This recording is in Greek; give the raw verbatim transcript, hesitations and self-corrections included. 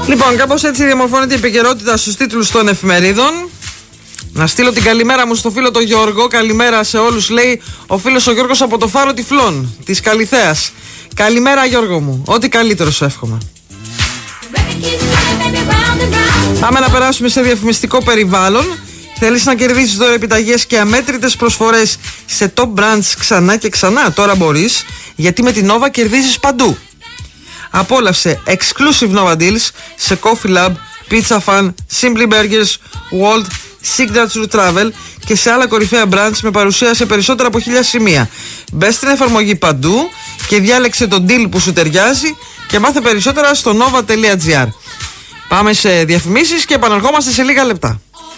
Λοιπόν, κάπως έτσι διαμορφώνεται η επικαιρότητα στους τίτλους των εφημερίδων. Να στείλω την καλημέρα μου στο φίλο τον Γιώργο. Καλημέρα σε όλους, λέει ο φίλος ο Γιώργος από το Φάρο Τυφλών της Καλιθέας. Καλημέρα Γιώργο μου, ό,τι καλύτερο σου εύχομαι. Πάμε να περάσουμε σε διαφημιστικό περιβάλλον. Θέλεις να κερδίσεις τώρα επιταγές και αμέτρητες προσφορές σε top brands ξανά και ξανά? Τώρα μπορείς, γιατί με την Nova κερδίζεις παντού. Απόλαυσε exclusive Nova deals σε Coffee Lab, Pizza Fan, Simply Burgers, Walt, Signature Travel και σε άλλα κορυφαία brands με παρουσία σε περισσότερα από χίλια σημεία. Μπες στην εφαρμογή παντού και διάλεξε τον deal που σου ταιριάζει και μάθε περισσότερα στο nova τελεία gr. Πάμε σε διαφημίσεις και επαναρχόμαστε σε λίγα λεπτά.